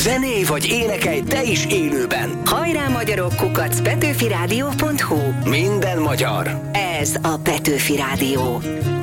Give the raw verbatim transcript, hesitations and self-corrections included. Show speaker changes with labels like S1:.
S1: Zenélj vagy énekelj te is élőben.
S2: Hajrá magyarok kukac petőfi rádió pont hu.
S1: Minden magyar.
S2: Ez a Petőfi Rádió.